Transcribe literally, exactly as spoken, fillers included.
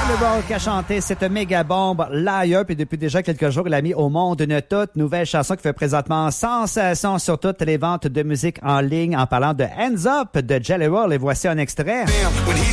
Jelly Roll qui a chanté cette méga bombe Liar, puis depuis déjà quelques jours, il a mis au monde une toute nouvelle chanson qui fait présentement sensation sur toutes les ventes de musique en ligne en parlant de Hands Up de Jelly Roll, et voici un extrait. When he